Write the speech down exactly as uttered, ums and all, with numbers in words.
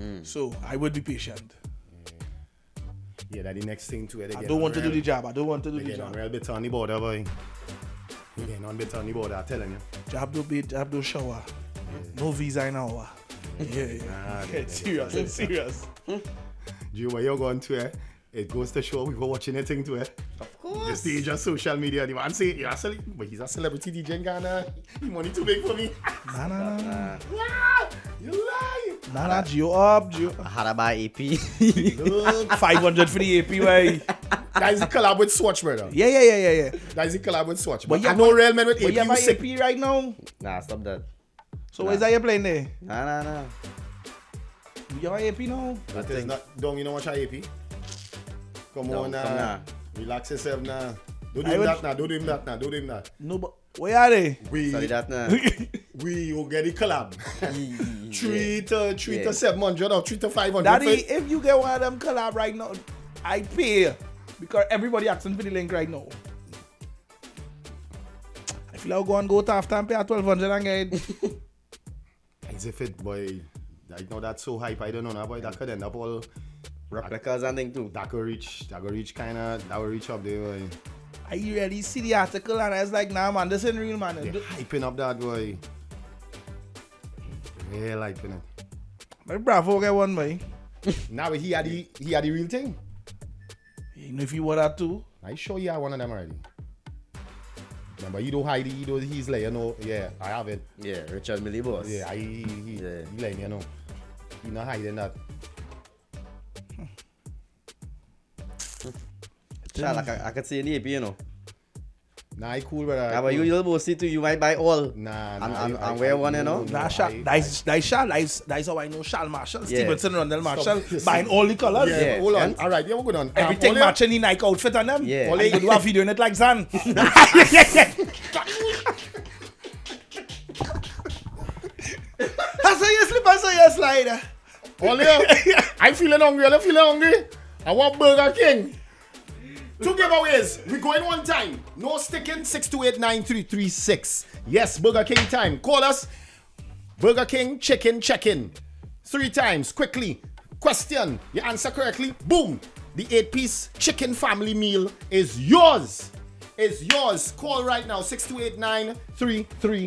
Mm. So I would be patient. Yeah, that the next thing to it. I don't want to do the job. I don't want to do the Again, on job. real bit on the border, boy. Again, on bit on the border, I'm telling you. Job do be, job do shower. No visa in our. Yeah, yeah. Nah, Okay, they- serious, it's serious. Do you where you're going to, eh? It goes to show we go watching anything to it. Of course. The stage of social media. The man say, you're a cele- but he's a celebrity D J in Ghana. He money too big for me. Nah, nah, nah. Uh, Wow, you lie. Nah, nah, Geo up, Geo. I had to buy A P. Look, five hundred for the A P Y. that is the collab with Swatch, brother. Yeah, yeah, yeah, yeah, yeah. That is the collab with Swatch. But But you I have know a- real men with But A P. you have You an sick. A P right now. Nah, stop that. So what is that you playing there? Nah, nah, nah. You have an A P now? That is not. Don't you know what A P? Come No, on come now. now. Relax yourself now. Don't do I him would- that now. Don't do him that now. Don't do him that. No, but where are they? We Sorry that nah. we will get the collab. three to three Yeah. to seven hundred or three to five hundred. Daddy, if you get one of them collab right now, I pay. Because everybody asking for the link right now. I feel I'll go and go to after and pay a twelve hundred and get it. As if it, boy. I know that's so hype. I don't know now, boy. That could end up all. Replicas and thing too. That could reach. That could reach kind of. That will reach up there, boy. I really see the article and it's like, nah, man, this ain't real, man. They're hyping up that boy. Real hyping it. My bravo get one, boy. Now he had the he had the real thing. You know if you want that too. I sure you have one of them already. Remember, you don't hide it. You don't. He's like, you know, yeah, I have it. Yeah, Richard Millie Boss. Yeah, I he, he, Yeah. he like, you know, he not hiding that. Child, I, can- I could see in the A P, you know. Nah, I cool, brother. Yeah, but you little bossy too, you might buy all. Nah, And- nah. and- I- and I- wear I- one, you know? no, Nah, no, Shal, I- that's, that's Shal, that's, that's how I know Shal Marshall, Yeah. Stevenson, Rondell Marshall, Stop. buying all the colors. Yeah, Yeah, hold on. and- All right, yeah, we're good on. Everything um, matching the Nike outfit on them. Yeah. And you do a video in it like Zan. That's how you slip, that's how you slide. Only, I'm feeling hungry. I'm feeling hungry. I want Burger King. Two giveaways. We going one time. No sticking. six two eight nine three three six. Yes, Burger King time. Call us. Burger King chicken check-in. Three times. Quickly. Question. You answer correctly. Boom. The eight-piece chicken family meal is yours. Is yours. Call right now. six two eight nine three three